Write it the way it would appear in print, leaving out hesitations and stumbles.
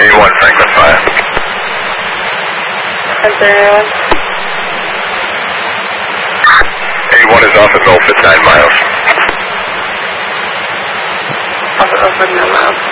A1 Franklin 5. A1 is off at Milford, 9 miles. Off at Milford, 9 miles.